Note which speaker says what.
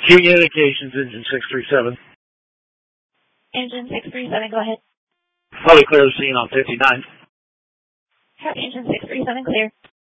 Speaker 1: Communications, engine 637.
Speaker 2: Engine 637, go ahead.
Speaker 1: Fully clear the scene on 59.
Speaker 2: Engine 637, clear.